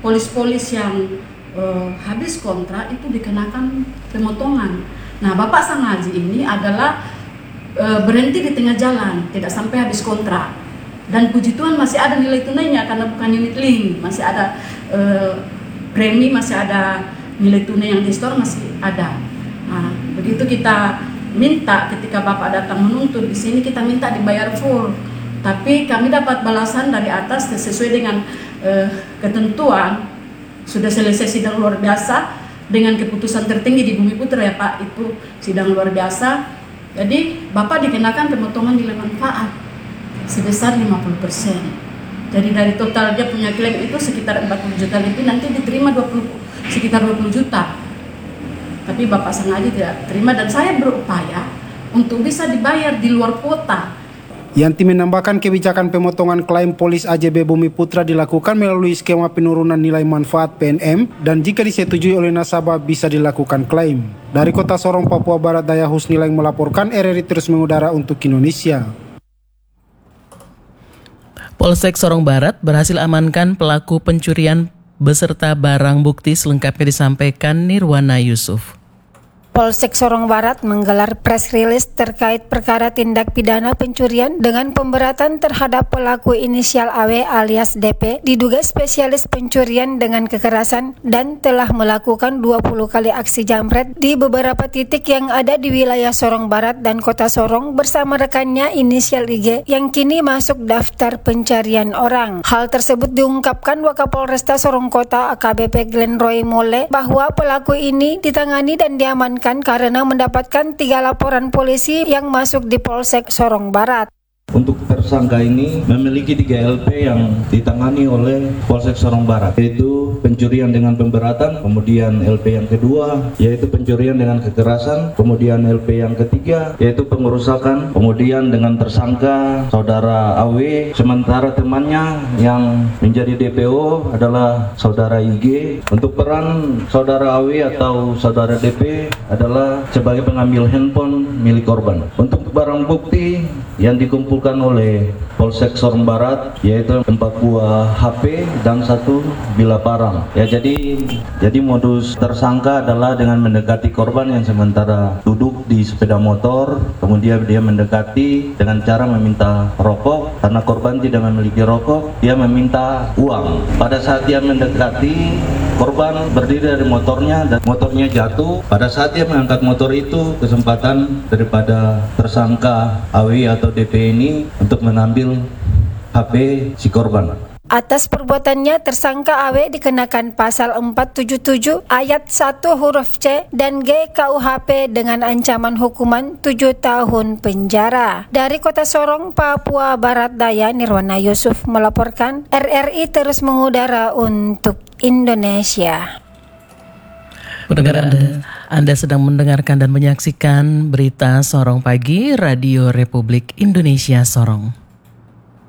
polis-polis yang habis kontrak itu dikenakan pemotongan. Nah, Bapak Sangaji ini adalah berhenti di tengah jalan, tidak sampai habis kontrak. Dan puji Tuhan masih ada nilai tunainya karena bukan unit link, masih ada premi, masih ada nilai tunai yang di store masih ada. Nah, begitu kita minta ketika Bapak datang menuntut di sini, kita minta dibayar full. Tapi kami dapat balasan dari atas sesuai dengan ketentuan. Sudah selesai sidang luar biasa dengan keputusan tertinggi di Bumi Putra ya Pak, itu sidang luar biasa. Jadi Bapak dikenakan pemotongan nilai manfaat sebesar 50%. Jadi dari total dia punya klaim itu sekitar 40 juta lebih, nanti diterima sekitar 20 juta. Tapi Bapak Sangaji tidak terima dan saya berupaya untuk bisa dibayar di luar kuota. Yanti menambahkan kebijakan pemotongan klaim polis AJB Bumi Putra dilakukan melalui skema penurunan nilai manfaat PNM dan jika disetujui oleh nasabah bisa dilakukan klaim. Dari Kota Sorong, Papua Barat Daya, Husnilang melaporkan, RRI terus mengudara untuk Indonesia. Polsek Sorong Barat berhasil amankan pelaku pencurian beserta barang bukti, selengkapnya disampaikan Nirwana Yusuf. Polsek Sorong Barat menggelar press release terkait perkara tindak pidana pencurian dengan pemberatan terhadap pelaku inisial AW alias DP, diduga spesialis pencurian dengan kekerasan dan telah melakukan 20 kali aksi jambret di beberapa titik yang ada di wilayah Sorong Barat dan Kota Sorong bersama rekannya inisial IG yang kini masuk daftar pencarian orang. Hal tersebut diungkapkan Wakapolresta Sorong Kota AKBP Glenn Roy Mole bahwa pelaku ini ditangani dan diamankan karena mendapatkan 3 laporan polisi yang masuk di Polsek Sorong Barat. Untuk tersangka ini memiliki 3 LP yang ditangani oleh Polsek Sorong Barat, yaitu pencurian dengan pemberatan, kemudian LP yang kedua yaitu pencurian dengan kekerasan, kemudian LP yang ketiga yaitu pengerusakan, kemudian dengan tersangka saudara AW, sementara temannya yang menjadi DPO adalah saudara IG. Untuk peran saudara AW atau saudara DP adalah sebagai pengambil handphone milik korban. Untuk barang bukti yang dikumpulkan oleh Polsek Sorong Barat yaitu 4 buah HP dan 1 bilah parang. Ya, jadi modus tersangka adalah dengan mendekati korban yang sementara duduk di sepeda motor, kemudian dia mendekati dengan cara meminta rokok. Karena korban tidak memiliki rokok, dia meminta uang. Pada saat dia mendekati, korban berdiri dari motornya dan motornya jatuh. Pada saat dia mengangkat motor itu, kesempatan daripada tersangka AW atau DP ini untuk mengambil HP si korban. Atas perbuatannya, tersangka AW dikenakan pasal 477 ayat 1 huruf C dan G KUHP dengan ancaman hukuman 7 tahun penjara. Dari Kota Sorong, Papua Barat Daya, Nirwana Yusuf melaporkan, RRI terus mengudara untuk Indonesia. Pendengar, Anda sedang mendengarkan dan menyaksikan berita Sorong Pagi, Radio Republik Indonesia Sorong.